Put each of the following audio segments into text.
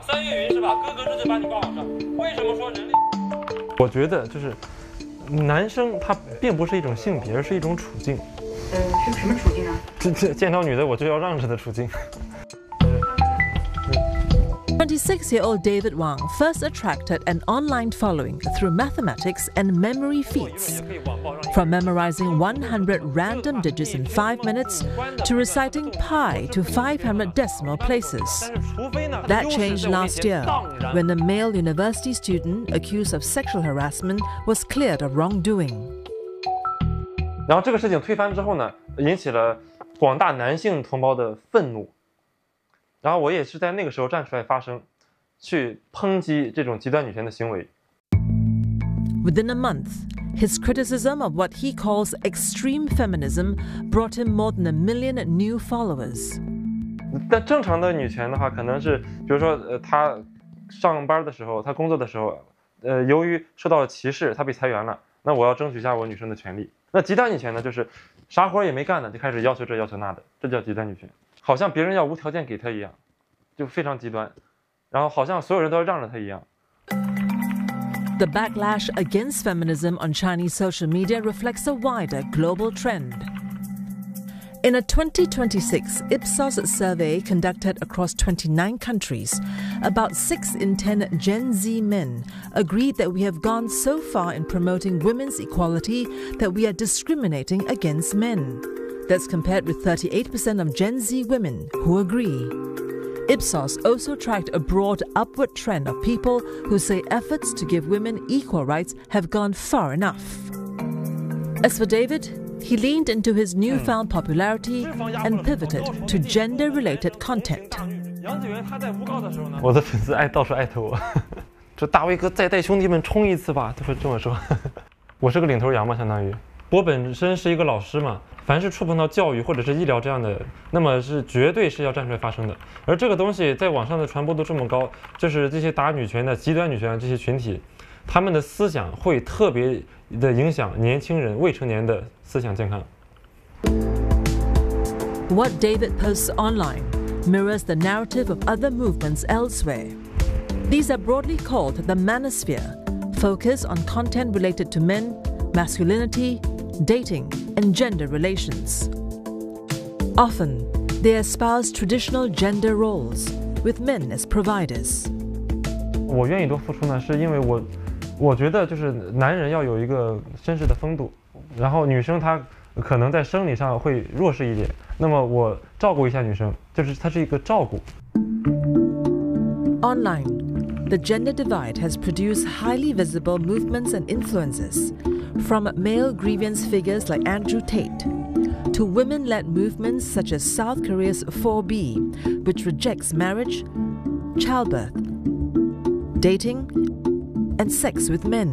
3月云是吧？哥哥这就把你挂网上。为什么说人类？我觉得就是男生他并不是一种性别，而是一种处境。 是什么处境呢？ 这见到女的我就要让着的处境。 26-year-old David Wang first attracted an online following through mathematics and memory feats. From memorizing 100 random digits in 5 minutes to reciting pi to 500 decimal places. That changed last year when a male university student accused of sexual harassment was cleared of wrongdoing. 然后这个事情推翻之后呢，引起了广大男性同胞的愤怒。然后我也是在那个时候站出来发声，去抨击这种极端女权的行为。 Within a month, his criticism of what he calls extreme feminism brought him more than 1 million new followers. 但正常的女权的话，可能是比如说她上班的时候，她工作的时候，由于受到了歧视，她被裁员了，那我要争取一下我女生的权利。那极端女权呢，就是啥活也没干呢，就开始要求这要求那的，这叫极端女权。好像别人要无条件给她一样，就非常极端，然后好像所有人都要让着她一样。 The backlash against feminism on Chinese social media reflects a wider global trend. In a 2026 Ipsos survey conducted across 29 countries, about 6 in 10 Gen Z men agreed that we have gone so far in promoting women's equality that we are discriminating against men. That's compared with 38% of Gen Z women who agree. Ipsos also tracked a broad upward trend of people who say efforts to give women equal rights have gone far enough. As for David, he leaned into his newfound popularity and pivoted to gender-related content. 我的粉丝到处艾特我，说大卫哥再带兄弟们冲一次吧，都会这么说。我是个领头羊嘛，相当于我本身是一个老师嘛。凡是触碰到教育或者是医疗这样的，那么是绝对是要站出来发声的。而这个东西在网上的传播度这么高，就是这些打女权的、极端女权的这些群体，他们的思想会特别的影响年轻人、未成年的思想健康。 What David posts online mirrors the narrative of other movements elsewhere. These are broadly called the manosphere, focus on content related to men, masculinity, dating, and gender relations. Often, they espouse traditional gender roles, with men as providers. 我愿意多付出呢，是因为我觉得就是男人要有一个绅士的风度，然后女生她可能在生理上会弱势一点，那么我照顾一下女生，就是它是一个照顾。 Online, the gender divide has produced highly visible movements and influences, from male grievance figures like Andrew Tate to women-led movements such as South Korea's 4B, which rejects marriage, childbirth, dating, and sex with men.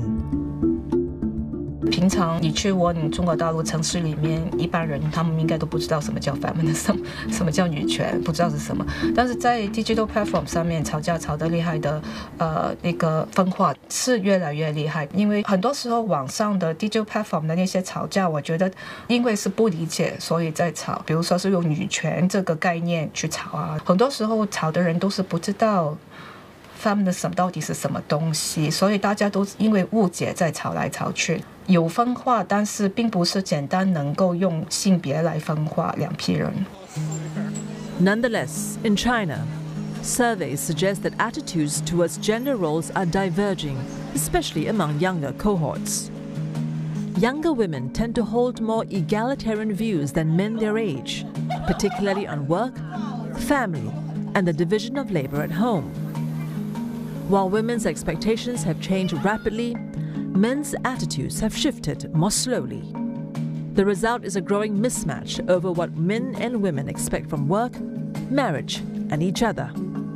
平常你去问中国大陆城市里面一般人，他们应该都不知道什么叫 feminism， 什么叫女权，不知道是什么。但是在 digital platform 上面吵架吵得厉害的，那个分化是越来越厉害。因为很多时候网上的 digital platform 的那些吵架，我觉得因为是不理解，所以在吵。比如说是用女权这个概念去吵啊，很多时候吵的人都是不知道feminism 到底是什么东西，所以大家都因为误解在吵来吵去。有分化，但是并不是简单能够用性别来分化两批人。 Nonetheless, in China, surveys suggest that attitudes towards gender roles are diverging, especially among younger cohorts. Younger women tend to hold more egalitarian views than men their age, particularly on work, family, and the division of labor at home. While women's expectations have changed rapidly, men's attitudes have shifted more slowly. The result is a growing mismatch over what men and women expect from work, marriage, and each other.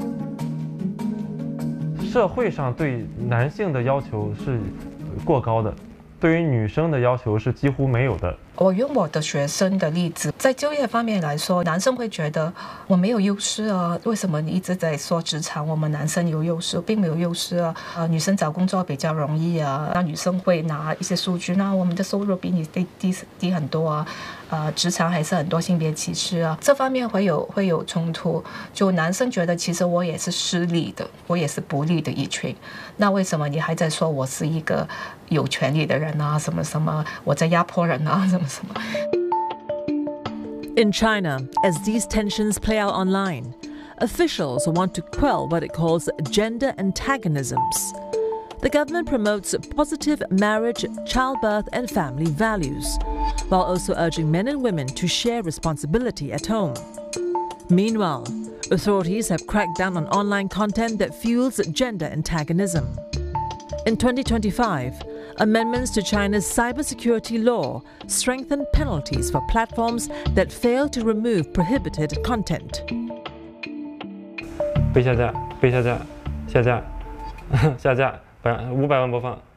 社会上对男性的要求是过高的，对于女生的要求是几乎没有的。 我用我的学生的例子，在就业方面来说，男生会觉得我没有优势啊，为什么你一直在说职场我们男生有优势，并没有优势啊，女生找工作比较容易啊，那女生会拿一些数据，那我们的收入比你低很多啊，职场还是很多性别歧视啊，这方面会有冲突，就男生觉得其实我也是失利的，我也是不利的一群，那为什么你还在说我是一个有权利的人啊，什么什么，我在压迫人啊，什么什么。 In China, as these tensions play out online, officials want to quell what it calls gender antagonisms. The government promotes positive marriage, childbirth, and family values, while also urging men and women to share responsibility at home. Meanwhile, authorities have cracked down on online content that fuels gender antagonism. In 2025, amendments to China's cybersecurity law strengthen penalties for platforms that fail to remove prohibited content. 被下架，被下架，下架，下架，500万播放，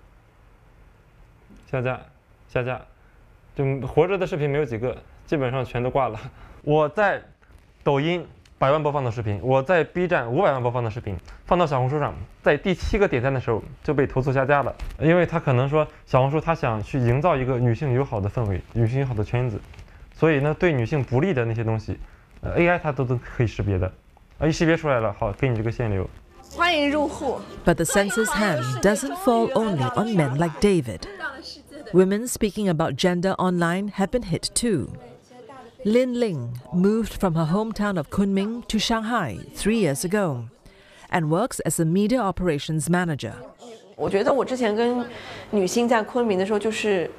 下架，下架，就活着的视频没有几个，基本上全都挂了。我在抖音100万播放的视频，我在 B 站500万播放的视频，放到小红书上，在第7个点赞的时候就被投诉下架了，因为他可能说小红书他想去营造一个女性友好的氛围，女性友好的圈子，所以呢对女性不利的那些东西，AI 它都可以识别的，一识别出来了，好，给你这个限流。 欢迎入户。 But the censor's hand doesn't fall only on men like David. Women speaking about gender online have been hit too. Lin Ling moved from her hometown of Kunming to Shanghai 3 years ago and works as a media operations manager. 我觉得我之前跟女星在昆明的时候，就是